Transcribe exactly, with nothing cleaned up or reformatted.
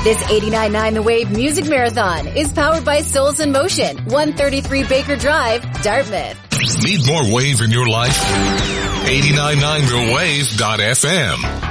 This eighty-nine point nine The Wave Music Marathon is powered by Souls in Motion, one thirty-three Baker Drive, Dartmouth. Need more wave in your life? eighty-nine point nine the wave dot f m